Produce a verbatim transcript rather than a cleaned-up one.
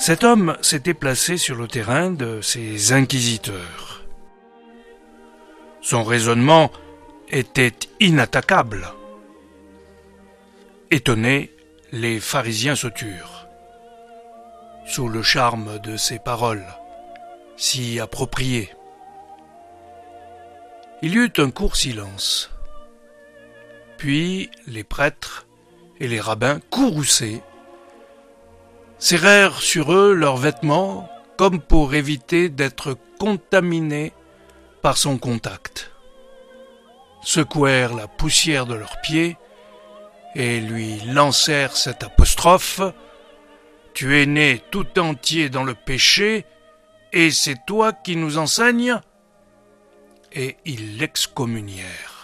Cet homme s'était placé sur le terrain de ces inquisiteurs. Son raisonnement était inattaquable. Étonnés, les pharisiens se turent. Sous le charme de ses paroles, si appropriées. Il y eut un court silence. Puis les prêtres et les rabbins, courroucés, serrèrent sur eux leurs vêtements comme pour éviter d'être contaminés par son contact, secouèrent la poussière de leurs pieds et lui lancèrent cette apostrophe « Tu es né tout entier dans le péché, et c'est toi qui nous enseignes ?» Et ils l'excommunièrent.